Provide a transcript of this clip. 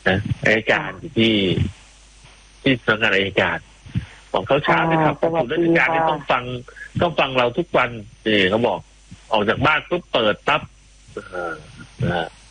นะอัยการที่สำนักงานอัยการบอกเขาช้าเลยครับศูนย์ราชการนี่ต้องฟังเราทุกวันนี่เขาบอกออกจากบ้านปุ๊บเปิดปั๊บ